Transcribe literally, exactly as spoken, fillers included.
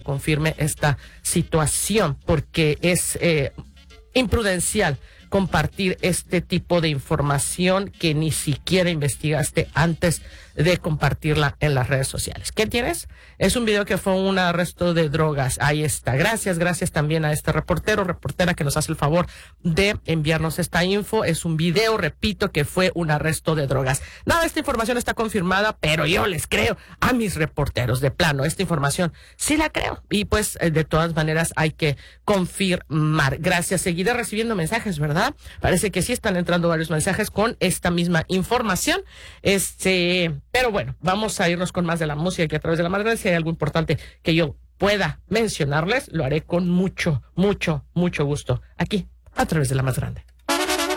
confirme esta situación, porque es eh, imprudencial compartir este tipo de información que ni siquiera investigaste antes de compartirla en las redes sociales. ¿Qué tienes? Es un video que fue un arresto de drogas. Ahí está. Gracias, gracias también a este reportero, reportera que nos hace el favor de enviarnos esta info. Es un video, repito, que fue un arresto de drogas. Nada, esta información está confirmada, pero yo les creo a mis reporteros de plano. Esta información sí la creo. Y pues, de todas maneras, hay que confirmar. Gracias. Seguiré recibiendo mensajes, ¿verdad? Parece que sí están entrando varios mensajes con esta misma información. Este, pero bueno, vamos a irnos con más de la música que a través de la más grande. Si hay algo importante que yo pueda mencionarles, lo haré con mucho, mucho, mucho gusto aquí a través de la más grande.